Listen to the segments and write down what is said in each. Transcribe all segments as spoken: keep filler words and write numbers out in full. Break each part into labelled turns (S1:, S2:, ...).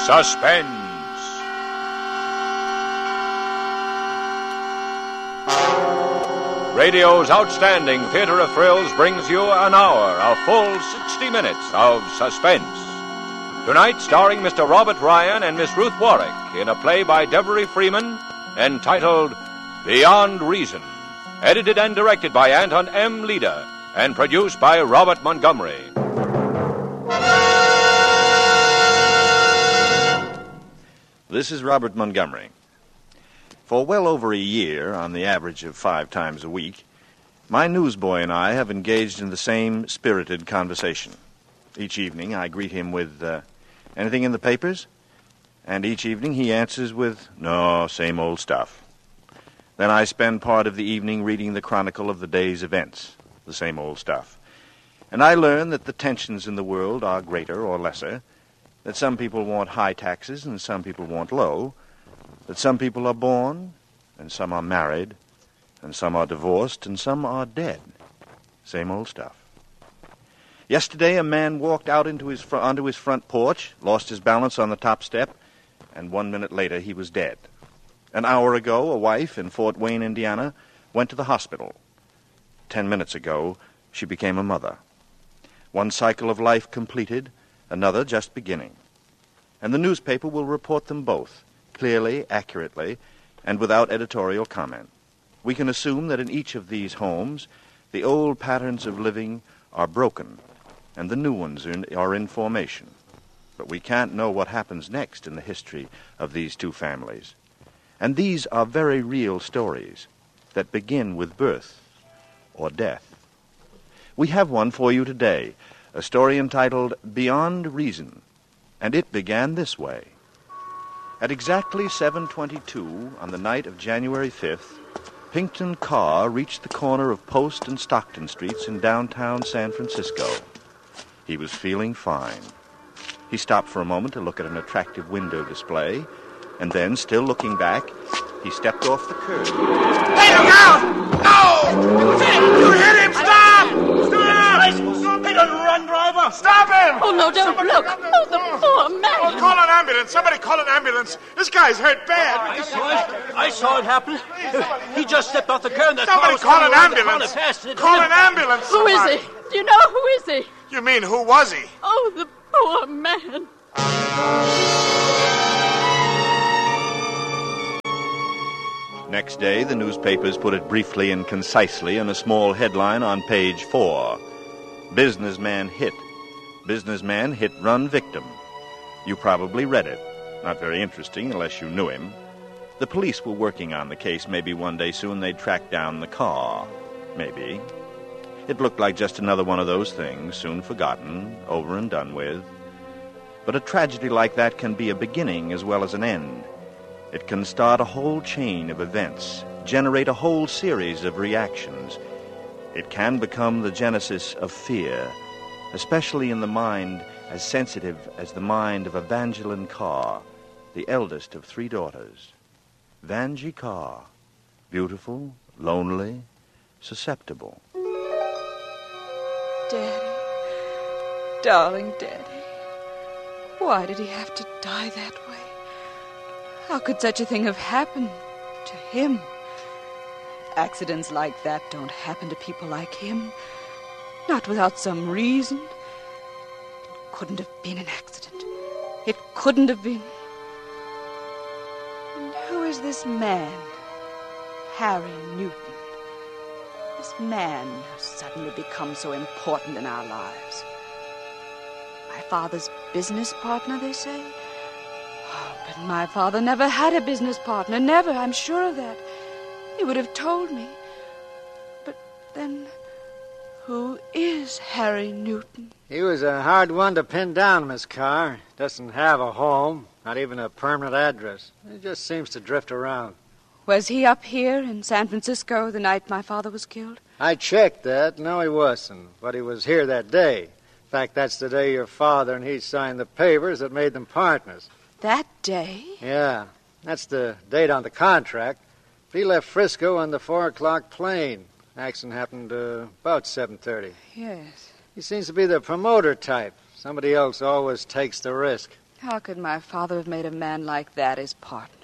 S1: Suspense. Radio's outstanding theater of thrills brings you an hour, a full sixty minutes of suspense. Tonight, starring Mister Robert Ryan and Miss Ruth Warwick in a play by Devery Freeman entitled Beyond Reason, edited and directed by Anton M. Leader, and produced by Robert Montgomery.
S2: This is Robert Montgomery. For well over a year, on the average of five times a week, my newsboy and I have engaged in the same spirited conversation. Each evening I greet him with, uh, anything in the papers? And each evening he answers with, no, same old stuff. Then I spend part of the evening reading the chronicle of the day's events, the same old stuff. And I learn that the tensions in the world are greater or lesser, that some people want high taxes and some people want low, that some people are born and some are married, and some are divorced and some are dead. Same old stuff. Yesterday a man walked out into his fr- onto his front porch, lost his balance on the top step, and one minute later he was dead. An hour ago, a wife in Fort Wayne, Indiana, went to the hospital. Ten minutes ago, she became a mother. One cycle of life completed, another just beginning. And the newspaper will report them both, clearly, accurately, and without editorial comment. We can assume that in each of these homes, the old patterns of living are broken, and the new ones are in, are in formation. But we can't know what happens next in the history of these two families. And these are very real stories that begin with birth or death. We have one for you today, a story entitled Beyond Reason, and it began this way. At exactly seven twenty-two on the night of January fifth, Pinkton Carr reached the corner of Post and Stockton Streets in downtown San Francisco. He was feeling fine. He stopped for a moment to look at an attractive window display, and then, still looking back, he stepped off the curb.
S3: Hey, look out! No! You hit him! Stop! Stop! Hey, don't run, driver! Stop him!
S4: Oh, no, don't
S3: Somebody
S4: look.
S3: come down.
S4: Oh, the poor man.
S3: Oh, call an ambulance. Somebody call an ambulance. This guy's hurt bad.
S5: I saw it. I saw it happen. He just stepped off the curb. That
S3: Somebody
S5: car
S3: call
S5: was
S3: an
S5: coming around the
S3: ambulance.
S5: corner fast, and it
S3: Call
S5: hit
S3: an
S5: him.
S3: ambulance.
S4: Who is
S3: somebody.
S4: he? Do you know who is he?
S3: You mean, who was he?
S4: Oh, the poor man.
S2: Next day, the newspapers put it briefly and concisely in a small headline on page four. Businessman hit. Businessman hit run victim. You probably read it. Not very interesting unless you knew him. The police were working on the case. Maybe one day soon they'd track down the car. Maybe. It looked like just another one of those things, soon forgotten, over and done with. But a tragedy like that can be a beginning as well as an end. It can start a whole chain of events, generate a whole series of reactions. It can become the genesis of fear, especially in the mind as sensitive as the mind of Evangeline Carr, the eldest of three daughters. Vangie Carr, beautiful, lonely, susceptible.
S6: Daddy, darling Daddy, why did he have to die that way? How could such a thing have happened to him? Accidents like that don't happen to people like him. Not without some reason. It couldn't have been an accident. It couldn't have been. And who is this man? Harry Newton. This man who suddenly becomes so important in our lives. My father's business partner, they say? Oh, but my father never had a business partner. Never, I'm sure of that. He would have told me. But then, who is Harry Newton?
S7: He was a hard one to pin down, Miss Carr. Doesn't have a home, not even a permanent address. He just seems to drift around.
S6: Was he up here in San Francisco the night my father was killed?
S7: I checked that. No, he wasn't. But he was here that day. In fact, that's the day your father and he signed the papers that made them partners.
S6: That day?
S7: Yeah, that's the date on the contract. But he left Frisco on the four o'clock plane. Accident happened uh, about seven thirty.
S6: Yes.
S7: He seems to be the promoter type. Somebody else always takes the risk.
S6: How could my father have made a man like that his partner?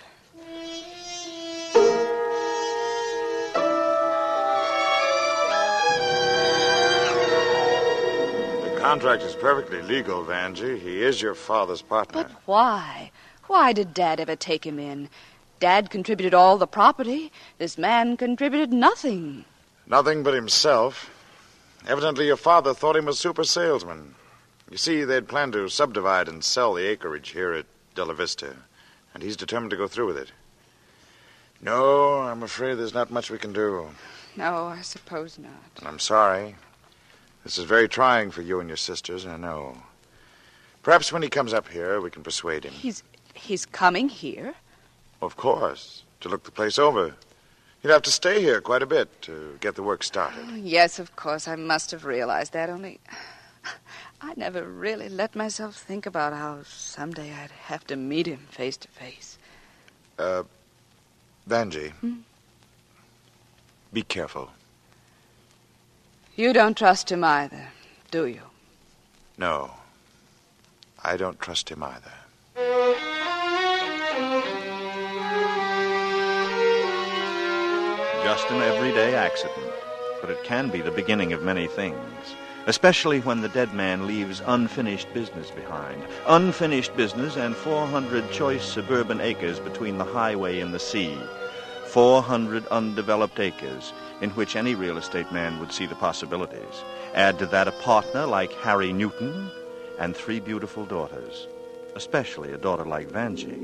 S8: The contract is perfectly legal, Vanjie. He is your father's partner.
S6: But why? Why did Dad ever take him in? Dad contributed all the property. This man contributed nothing.
S8: Nothing but himself. Evidently, your father thought him a super salesman. You see, they'd planned to subdivide and sell the acreage here at Della Vista, and he's determined to go through with it. No, I'm afraid there's not much we can do.
S6: No, I suppose not.
S8: I'm sorry. This is very trying for you and your sisters, I know. Perhaps when he comes up here, we can persuade him.
S6: He's he's coming here?
S8: Of course, to look the place over. You'd have to stay here quite a bit to get the work started.
S6: Oh, yes, of course. I must have realized that, only I never really let myself think about how someday I'd have to meet him face to face.
S8: Uh, Vanjie,
S6: Hmm?
S8: Be careful.
S6: You don't trust him either, do you?
S8: No, I don't trust him either.
S2: Just an everyday accident, but it can be the beginning of many things, especially when the dead man leaves unfinished business behind. Unfinished business and four hundred choice suburban acres between the highway and the sea. four hundred undeveloped acres in which any real estate man would see the possibilities. Add to that a partner like Harry Newton and three beautiful daughters, especially a daughter like Vanjie.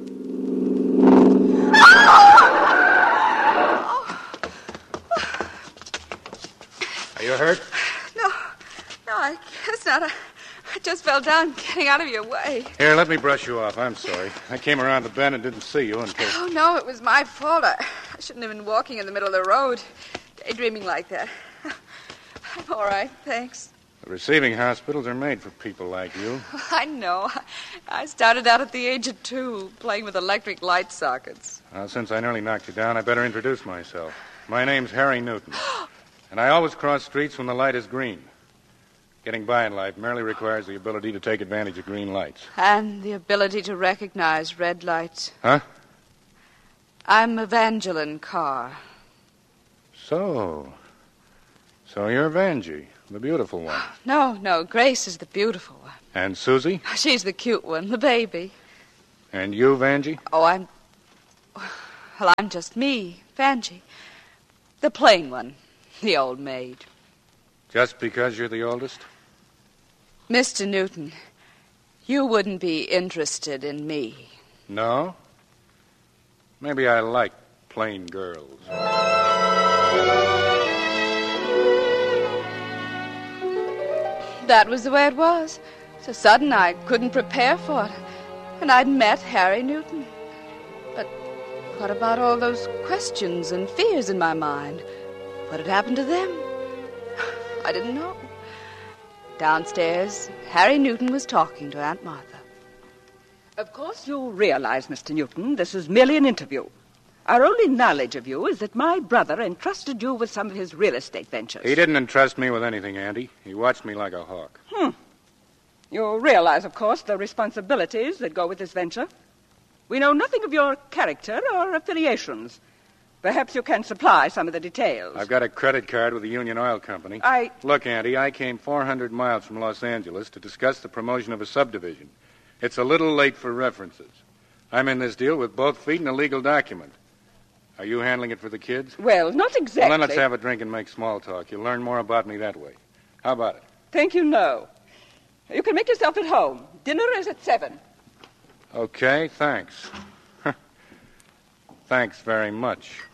S7: Are you hurt?
S6: No, no, I guess not. I, I just fell down getting out of your way.
S9: Here, let me brush you off. I'm sorry. I came around the bend and didn't see you until...
S6: Oh, no, it was my fault. I, I shouldn't have been walking in the middle of the road, daydreaming like that. I'm all right, thanks.
S9: The receiving hospitals are made for people like you.
S6: I know. I started out at the age of two, playing with electric light sockets.
S9: Well, since I nearly knocked you down, I better introduce myself. My name's Harry Newton, and I always cross streets when the light is green. Getting by in life merely requires the ability to take advantage of green lights.
S6: And the ability to recognize red lights.
S9: Huh?
S6: I'm Evangeline Carr.
S9: So... So you're Vanjie, the beautiful one.
S6: No, no, Grace is the beautiful one.
S9: And Susie?
S6: She's the cute one, the baby.
S9: And you, Vanjie?
S6: Oh, I'm... Well, I'm just me, Vanjie. The plain one, the old maid.
S9: Just because you're the oldest?
S6: Mister Newton, you wouldn't be interested in me.
S9: No? Maybe I like plain girls.
S6: That was the way it was. So sudden I couldn't prepare for it. And I'd met Harry Newton. But what about all those questions and fears in my mind? What had happened to them? I didn't know. Downstairs, Harry Newton was talking to Aunt Martha.
S10: Of course you realize, Mister Newton, this is merely an interview. Our only knowledge of you is that my brother entrusted you with some of his real estate ventures.
S9: He didn't entrust me with anything, Andy. He watched me like a hawk.
S10: Hmm. You realize, of course, the responsibilities that go with this venture. We know nothing of your character or affiliations. Perhaps you can supply some of the details.
S9: I've got a credit card with the Union Oil Company.
S10: I...
S9: Look, Andy, I came four hundred miles from Los Angeles to discuss the promotion of a subdivision. It's a little late for references. I'm in this deal with both feet and a legal document. Are you handling it for the kids?
S10: Well, not exactly.
S9: Well, then let's have a drink and make small talk. You'll learn more about me that way. How about it?
S10: Thank you, no. You can make yourself at home. Dinner is at seven.
S9: Okay, thanks. Thanks very much.